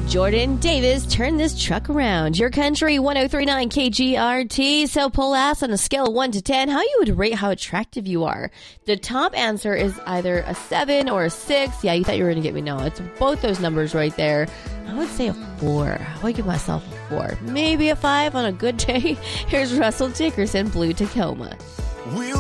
Jordan Davis, turn this truck around. Your country, 103.9 KGRT. So pull ass on a scale of 1 to 10. How you would rate how attractive you are? The top answer is either a 7 or a 6. Yeah, you thought you were going to get me. No, it's both those numbers right there. I would say a 4. I would give myself a 4. Maybe a 5 on a good day. Here's Russell Dickerson, Blue Tacoma.